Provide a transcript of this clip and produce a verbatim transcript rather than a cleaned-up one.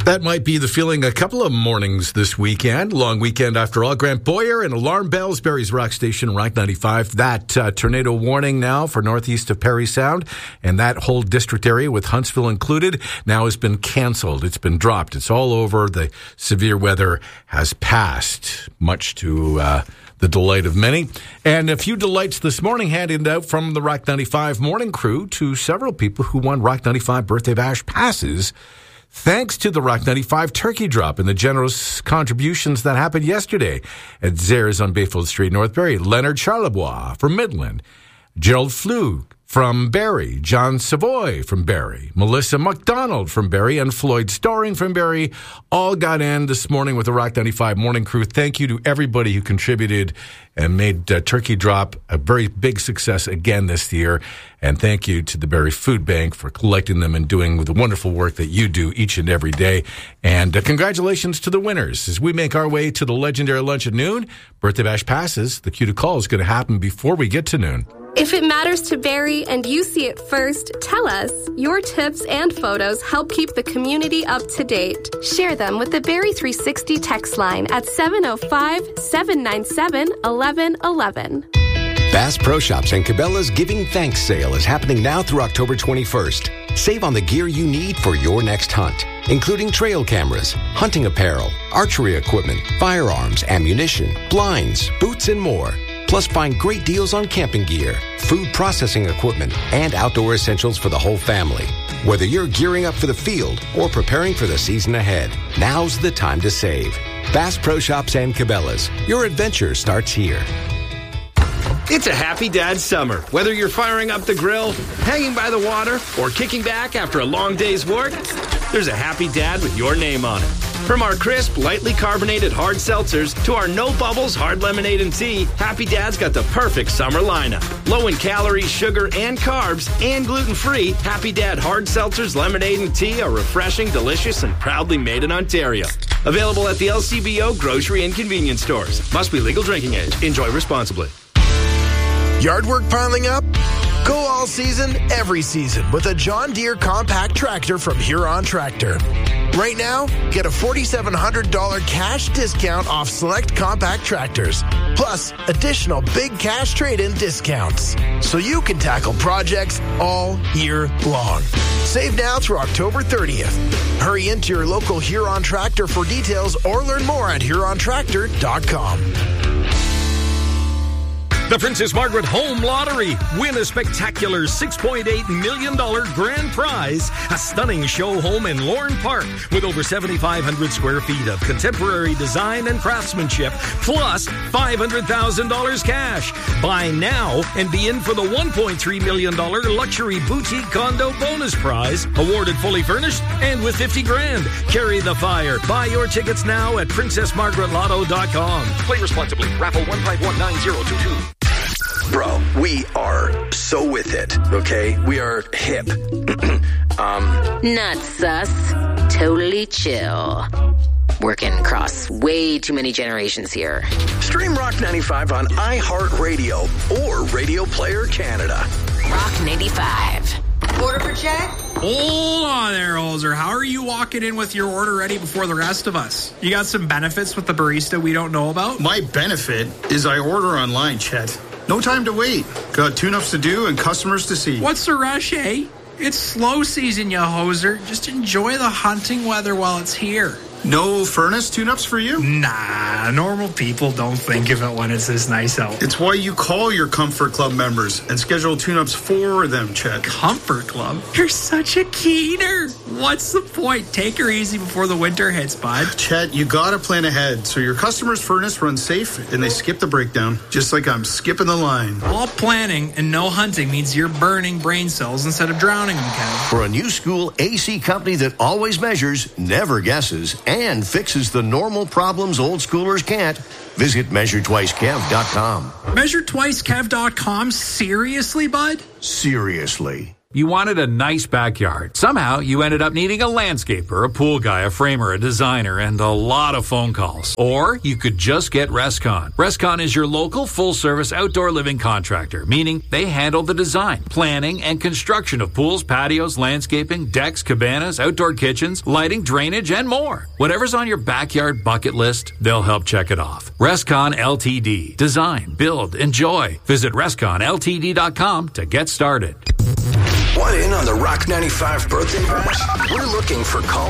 That might be the feeling a couple of mornings this weekend. Long weekend after all. Grant Boyer and Alarm Bells, Barrie's Rock Station, Rock ninety-five. That uh, tornado warning now for northeast of Parry Sound and that whole district area with Huntsville included now has been canceled. It's been dropped. It's all over. The severe weather has passed, much to uh, the delight of many. And a few delights this morning handed out from the Rock ninety-five morning crew to several people who won Rock ninety-five Birthday Bash passes, thanks to the Rock ninety-five turkey drop and the generous contributions that happened yesterday at Zares on Bayfield Street, North Barrie. Leonard Charlebois from Midland, Gerald Flug from Barrie, John Savoy from Barrie, Melissa McDonald from Barrie, and Floyd Storing from Barrie all got in this morning with the Rock ninety-five morning crew. Thank you to everybody who contributed and made uh, Turkey Drop a very big success again this year. And thank you to the Barrie Food Bank for collecting them and doing the wonderful work that you do each and every day. And uh, congratulations to the winners. As we make our way to the legendary lunch at noon, Birthday Bash passes. The cue to call is going to happen before we get to noon. If it matters to Barrie and you see it first, tell us. Your tips and photos help keep the community up to date. Share them with the Barrie three sixty text line at seven oh five, seven nine seven, eleven eleven. Bass Pro Shops and Cabela's Giving Thanks sale is happening now through October twenty-first. Save on the gear you need for your next hunt, including trail cameras, hunting apparel, archery equipment, firearms, ammunition, blinds, boots, and more. Plus, find great deals on camping gear, food processing equipment, and outdoor essentials for the whole family. Whether you're gearing up for the field or preparing for the season ahead, now's the time to save. Bass Pro Shops and Cabela's. Your adventure starts here. It's a happy dad summer. Whether you're firing up the grill, hanging by the water, or kicking back after a long day's work, there's a happy dad with your name on it. From our crisp, lightly carbonated hard seltzers to our no bubbles hard lemonade and tea, Happy Dad's got the perfect summer lineup. Low in calories, sugar, and carbs, and gluten-free, Happy Dad hard seltzers, lemonade, and tea are refreshing, delicious, and proudly made in Ontario. Available at the L C B O grocery and convenience stores. Must be legal drinking age. Enjoy responsibly. Yard work piling up? Go all season, every season with a John Deere compact tractor from Huron Tractor. Right now, get a four thousand seven hundred dollars cash discount off select compact tractors, plus additional big cash trade-in discounts, so you can tackle projects all year long. Save now through October thirtieth. Hurry into your local Huron Tractor for details or learn more at huron tractor dot com. The Princess Margaret Home Lottery. Win a spectacular six point eight million dollars grand prize. A stunning show home in Lorne Park with over seventy-five hundred square feet of contemporary design and craftsmanship, plus five hundred thousand dollars cash. Buy now and be in for the one point three million dollars luxury boutique condo bonus prize, awarded fully furnished and with fifty grand. Carry the fire. Buy your tickets now at princess margaret lotto dot com. Play responsibly. Raffle one five one nine zero two two. Bro, we are so with it, okay? We are hip. um, Not sus. Totally chill. Working across way too many generations here. Stream Rock ninety-five on iHeartRadio or Radio Player Canada. Rock ninety-five. Order for check? Hold on there, Holzer. How are you walking in with your order ready before the rest of us? You got some benefits with the barista we don't know about? My benefit is I order online, Chet. No time to wait. Got tune-ups to do and customers to see. What's the rush, eh? It's slow season, you hoser. Just enjoy the hunting weather while it's here. No furnace tune-ups for you? Nah, normal people don't think of it when it's this nice out. It's why you call your Comfort Club members and schedule tune-ups for them, Chet. Comfort Club? You're such a keener. What's the point? Take her easy before the winter hits, bud. Chet, you gotta plan ahead so your customer's furnace runs safe and they skip the breakdown, just like I'm skipping the line. All planning and no hunting means you're burning brain cells instead of drowning them, Kev. For a new school A C company that always measures, never guesses, and fixes the normal problems old schoolers can't, visit measure twice kev dot com. measure twice kev dot com? Seriously, bud? Seriously. You wanted a nice backyard. Somehow, you ended up needing a landscaper, a pool guy, a framer, a designer, and a lot of phone calls. Or you could just get Rescon. Rescon is your local full-service outdoor living contractor, meaning they handle the design, planning, and construction of pools, patios, landscaping, decks, cabanas, outdoor kitchens, lighting, drainage, and more. Whatever's on your backyard bucket list, they'll help check it off. Rescon L T D. Design, build, enjoy. Visit rescon L T D dot com to get started. Want in on the Rock ninety-five birthday bash? We're looking for call